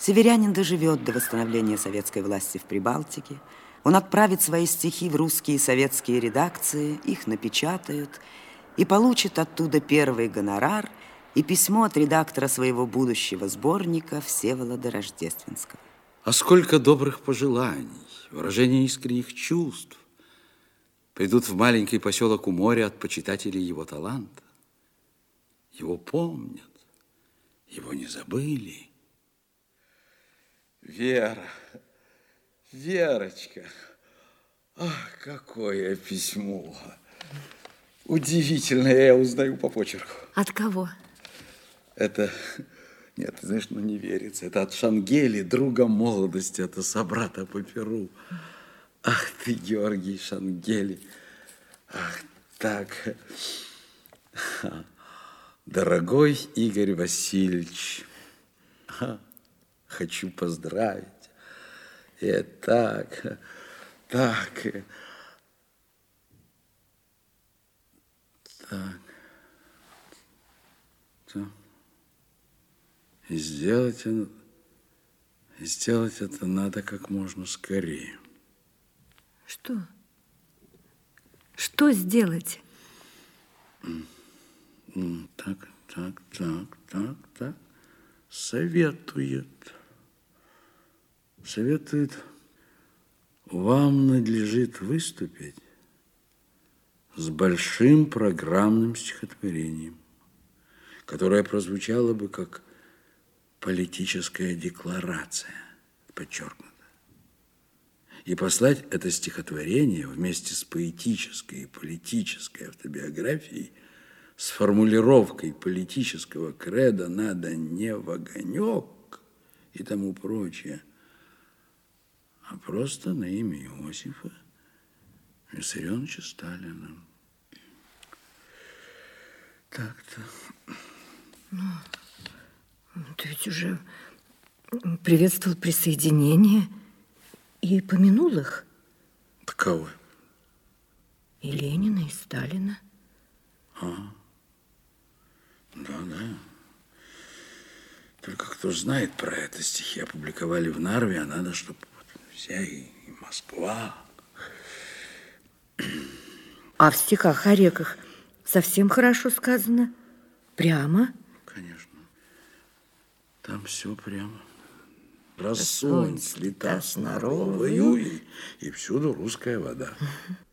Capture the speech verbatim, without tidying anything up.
Северянин доживет до восстановления советской власти в Прибалтике. Он отправит свои стихи в русские и советские редакции, их напечатают и получит оттуда первый гонорар и письмо от редактора своего будущего сборника Всеволода Рождественского. А сколько добрых пожеланий, выражения искренних чувств придут в маленький поселок у моря от почитателей его таланта. Его помнят, его не забыли. Вера, Верочка, ах, какое письмо. Удивительное, я узнаю по почерку. От кого? Это, нет, ты знаешь, ну не верится. Это от Шангели, друга молодости, это собрата по перу. Ах ты, Георгий Шангели. Ах, так. Дорогой Игорь Васильевич, хочу поздравить. И так, так, так, так. И сделать, и сделать это надо как можно скорее. Что? Что сделать? Так, так, так, так, так. Советует. Советует, вам надлежит выступить с большим программным стихотворением, которое прозвучало бы как политическая декларация, подчеркнуто. И послать это стихотворение вместе с поэтической и политической автобиографией с формулировкой политического кредо «надо не в огонек» и тому прочее, а просто на имя Иосифа Виссарионовича Сталина. Так-то. Ну, ты ведь уже приветствовал присоединение и помянул их. Кого? И Ленина, и Сталина. А, да, да. Только кто знает про это, стихи опубликовали в Нарве, а надо, чтобы вся и Москва. А в стихах о реках совсем хорошо сказано. Прямо. Конечно. Там все прямо. Рассунь слета сноровою, и, и всюду русская вода.